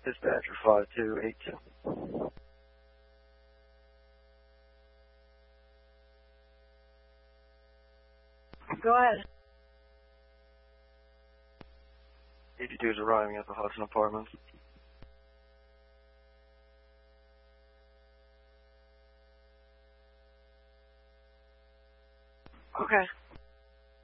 Dispatcher 5282. Go ahead. 82 is arriving at the Hudson Apartments. Okay.